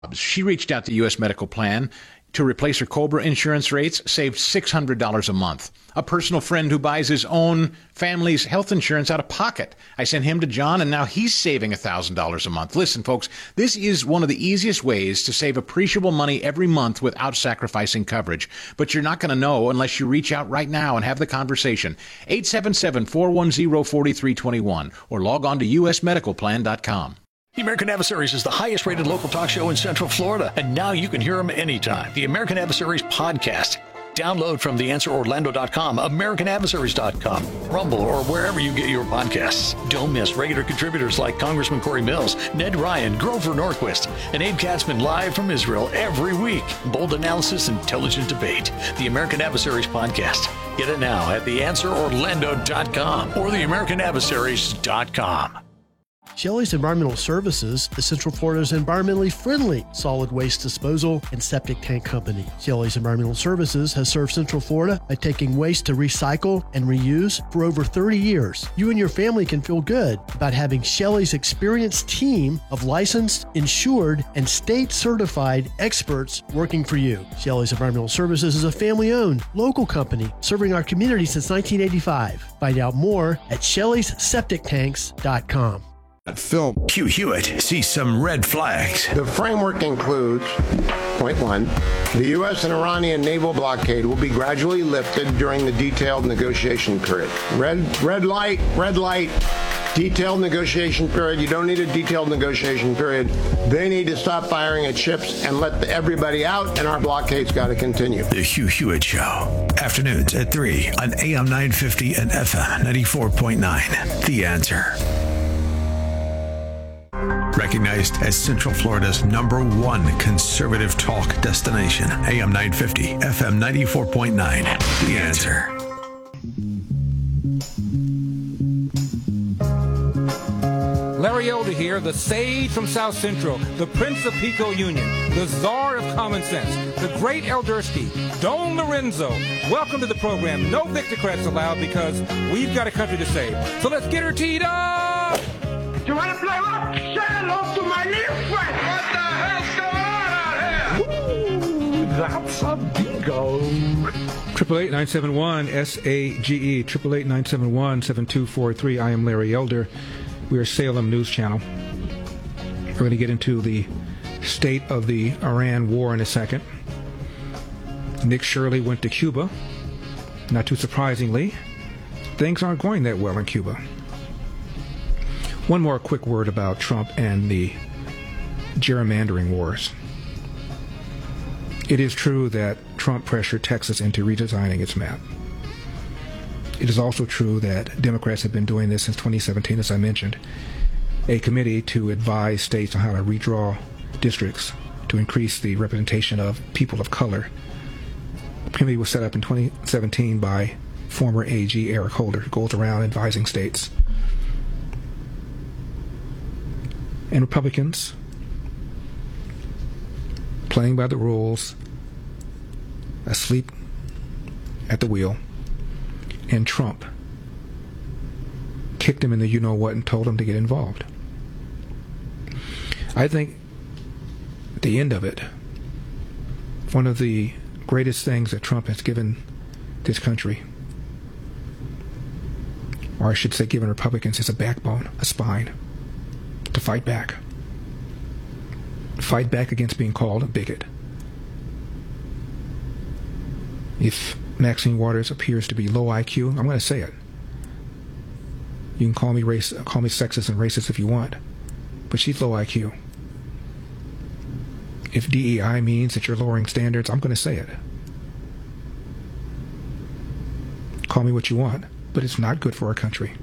She reached out to U.S. Medical Plan to replace her COBRA insurance rates, saved $600 a month. A personal friend who buys his own family's health insurance out of pocket. I sent him to John, and now he's saving $1,000 a month. Listen, folks, this is one of the easiest ways to save appreciable money every month without sacrificing coverage. But you're not going to know unless you reach out right now and have the conversation. 877-410-4321 or log on to usmedicalplan.com. The American Adversaries is the highest-rated local talk show in Central Florida, and now you can hear them anytime. The American Adversaries podcast. Download from theanswerorlando.com, americanadversaries.com, Rumble, or wherever you get your podcasts. Don't miss regular contributors like Congressman Corey Mills, Ned Ryan, Grover Norquist, and Abe Katzman live from Israel every week. Bold analysis, intelligent debate. The American Adversaries podcast. Get it now at theanswerorlando.com or theamericanadversaries.com. Shelley's Environmental Services is Central Florida's environmentally friendly solid waste disposal and septic tank company. Shelley's Environmental Services has served Central Florida by taking waste to recycle and reuse for over 30 years. You and your family can feel good about having Shelley's experienced team of licensed, insured, and state-certified experts working for you. Shelley's Environmental Services is a family-owned, local company serving our community since 1985. Find out more at Shelley'sSepticTanks.com. Film. Hugh Hewitt sees some red flags. The framework includes, point one, the U.S. and Iranian naval blockade will be gradually lifted during the detailed negotiation period. Red light, detailed negotiation period. You don't need a detailed negotiation period. They need to stop firing at ships and let everybody out, and our blockade's got to continue. The Hugh Hewitt Show. Afternoons at 3 on AM 950 and FM 94.9. The Answer. Recognized as Central Florida's #1 conservative talk destination. AM 950, FM 94.9. The Answer. Larry Elder here, the sage from South Central, the Prince of Pico Union, the czar of common sense, the great Eldersky, Don Lorenzo. Welcome to the program. No Victocrats allowed because we've got a country to save. So let's get her teed up! You want to play rock? Say hello to my little friend. What the hell's going on out here? Ooh, that's a bingo. 888-971-SAGE, 888-971-7243. I am Larry Elder. We are Salem News Channel. We're going to get into the state of the Iran war in a second. Nick Shirley went to Cuba. Not too surprisingly, things aren't going that well in Cuba. One more quick word about Trump and the gerrymandering wars. It is true that Trump pressured Texas into redesigning its map. It is also true that Democrats have been doing this since 2017, as I mentioned. A committee to advise states on how to redraw districts to increase the representation of people of color. The committee was set up in 2017 by former AG Eric Holder, who goes around advising states. And Republicans, playing by the rules, asleep at the wheel, and Trump kicked him in the you-know-what and told him to get involved. I think at the end of it, one of the greatest things that Trump has given this country, or I should say given Republicans, is a backbone, a spine, to fight back. Fight back against being called a bigot. If Maxine Waters appears to be low IQ, I'm going to say it. You can call me sexist and racist if you want, but she's low IQ. If DEI means that you're lowering standards, I'm going to say it. Call me what you want, but it's not good for our country.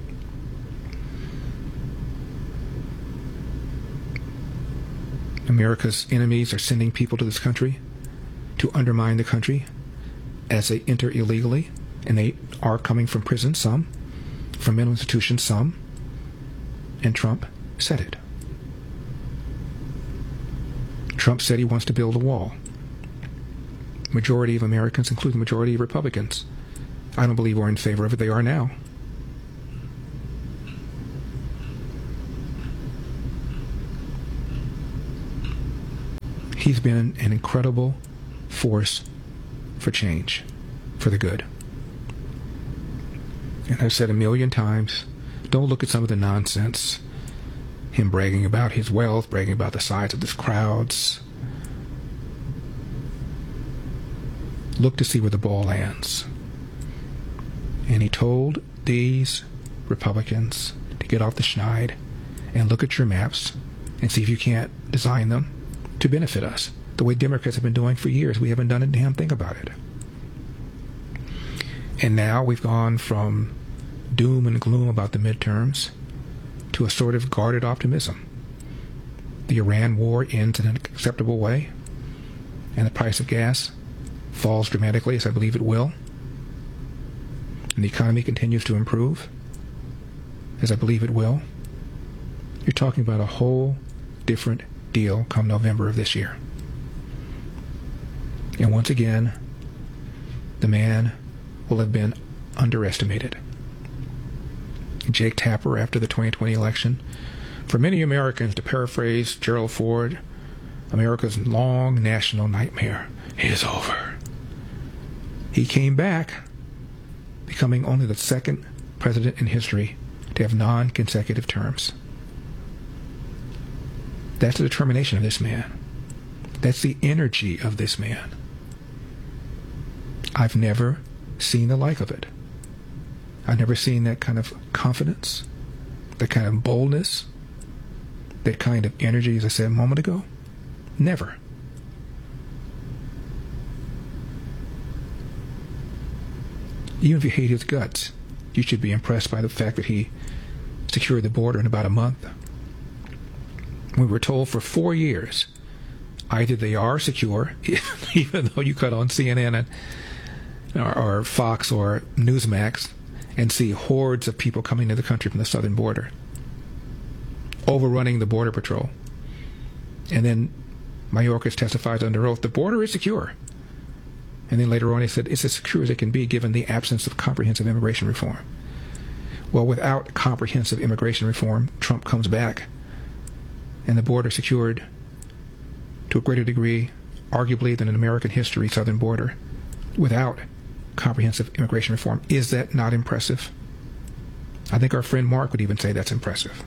America's enemies are sending people to this country to undermine the country as they enter illegally, and they are coming from prison, some, from mental institutions, some, and Trump said it. Trump said he wants to build a wall. Majority of Americans, including the majority of Republicans, I don't believe are in favor of it. They are now. He's been an incredible force for change, for the good. And I've said a million times, don't look at some of the nonsense. Him bragging about his wealth, bragging about the size of his crowds. Look to see where the ball lands. And he told these Republicans to get off the schneid and look at your maps and see if you can't design them to benefit us, the way Democrats have been doing for years. We haven't done a damn thing about it. And now we've gone from doom and gloom about the midterms to a sort of guarded optimism. The Iran war ends in an acceptable way, and the price of gas falls dramatically, as I believe it will, and the economy continues to improve, as I believe it will. You're talking about a whole different deal come November of this year. And once again, the man will have been underestimated. Jake Tapper, after the 2020 election, for many Americans, to paraphrase Gerald Ford, America's long national nightmare is over. He came back, becoming only the second president in history to have non-consecutive terms. That's the determination of this man. That's the energy of this man. I've never seen the like of it. I've never seen that kind of confidence, that kind of boldness, that kind of energy, as I said a moment ago. Never. Even if you hate his guts, you should be impressed by the fact that he secured the border in about a month. We were told for 4 years, either they are secure, even though you cut on CNN or Fox or Newsmax and see hordes of people coming to the country from the southern border, overrunning the Border Patrol. And then Mayorkas testifies under oath, the border is secure. And then later on he said, it's as secure as it can be given the absence of comprehensive immigration reform. Well, without comprehensive immigration reform, Trump comes back and the border secured to a greater degree, arguably, than in American history, southern border, without comprehensive immigration reform. Is that not impressive? I think our friend Mark would even say that's impressive.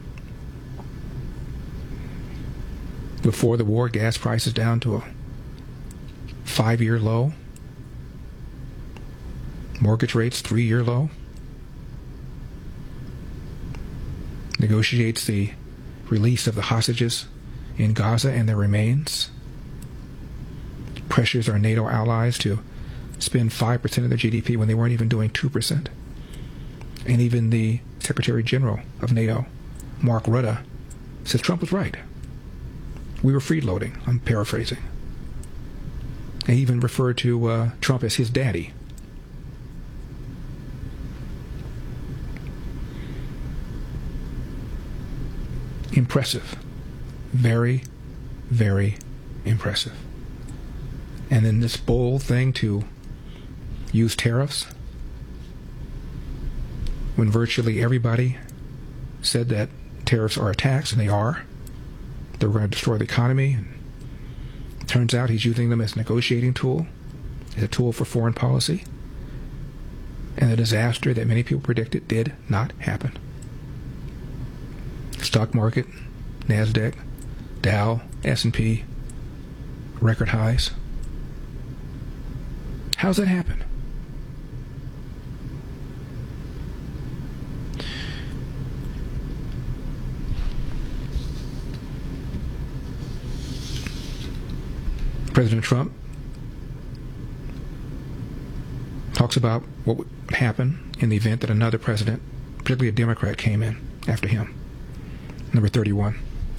Before the war, gas prices down to a 5-year low. Mortgage rates 3-year low. Negotiates the release of the hostages in Gaza and their remains. Pressures our NATO allies to spend 5% of their GDP when they weren't even doing 2%. And even the Secretary General of NATO, Mark Rutte, says Trump was right. We were freeloading. I'm paraphrasing. And he even referred to Trump as his daddy. Impressive. Very, very impressive. And then this bold thing to use tariffs when virtually everybody said that tariffs are a tax, and they are. They were going to destroy the economy. And it turns out he's using them as a negotiating tool, as a tool for foreign policy. And the disaster that many people predicted did not happen. Stock market, NASDAQ, Dow, S&P, record highs. How's that happen? President Trump talks about what would happen in the event that another president, particularly a Democrat, came in after him. Number 31.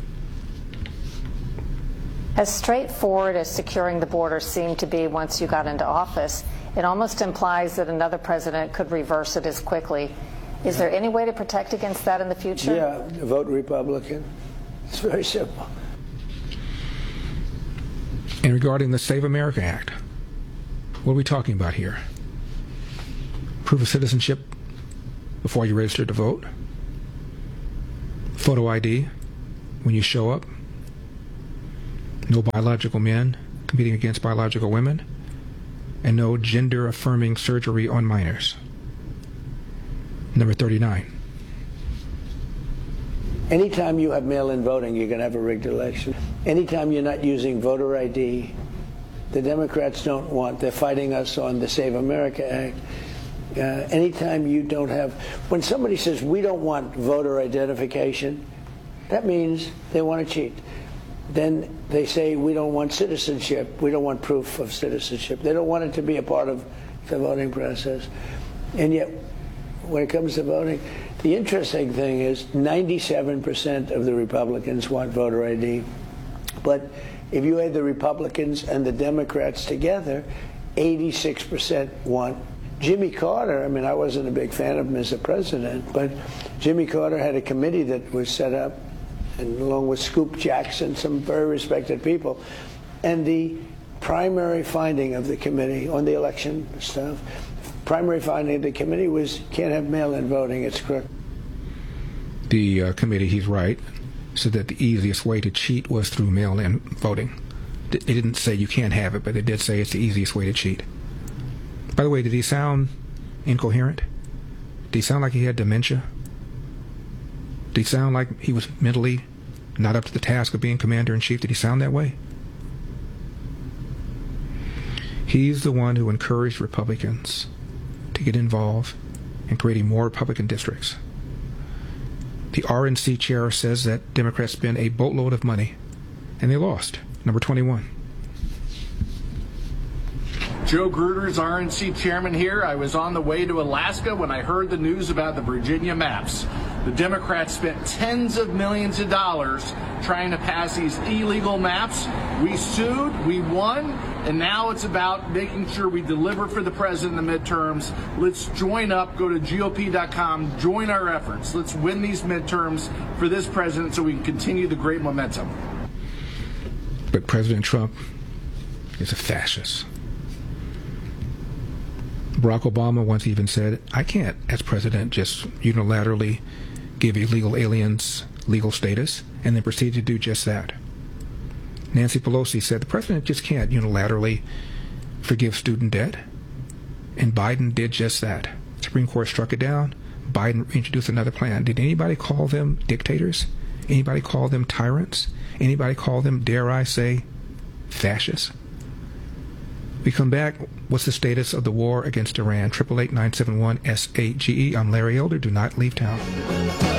As straightforward as securing the border seemed to be once you got into office, it almost implies that another president could reverse it as quickly. Is there any way to protect against that in the future? Yeah, vote Republican. It's very simple. And regarding the Save America Act, what are we talking about here? Proof of citizenship before you register to vote? Photo ID when you show up? no biological men competing against biological women, and no gender-affirming surgery on minors. Number 39. Anytime you have mail-in voting, you're going to have a rigged election. Anytime you're not using voter ID, the Democrats don't want. They're fighting us on the Save America Act. Anytime you don't have, when somebody says we don't want voter identification, that means they want to cheat. Then they say we don't want citizenship. We don't want proof of citizenship. They don't want it to be a part of the voting process. And yet, when it comes to voting, the interesting thing is 97% of the Republicans want voter ID. But if you add the Republicans and the Democrats together, 86% want. Jimmy Carter, I mean, I wasn't a big fan of him as a president, but Jimmy Carter had a committee that was set up, and along with Scoop Jackson, some very respected people. And the primary finding of the committee on the election stuff, primary finding of the committee was can't have mail-in voting, it's crooked. The committee, he's right, said that the easiest way to cheat was through mail-in voting. They didn't say you can't have it, but they did say it's the easiest way to cheat. By the way, did he sound incoherent? Did he sound like he had dementia? Did he sound like he was mentally not up to the task of being commander-in-chief? Did he sound that way? He's the one who encouraged Republicans to get involved in creating more Republican districts. The RNC chair says that Democrats spent a boatload of money, and they lost. Number 21. Joe Gruder's RNC chairman here. I was on the way to Alaska when I heard the news about the Virginia maps. The Democrats spent tens of millions of dollars trying to pass these illegal maps. We sued, we won, and now it's about making sure we deliver for the president in the midterms. Let's join up, go to GOP.com, join our efforts. Let's win these midterms for this president so we can continue the great momentum. But President Trump is a fascist. Barack Obama once even said, I can't, as president, just unilaterally give illegal aliens legal status, and then proceed to do just that. Nancy Pelosi said the president just can't unilaterally forgive student debt, and Biden did just that. The Supreme Court struck it down. Biden introduced another plan. Did anybody call them dictators? Anybody call them tyrants? Anybody call them, dare I say, fascists? We come back. What's the status of the war against Iran? 888-971-SAGE. I'm Larry Elder. Do not leave town.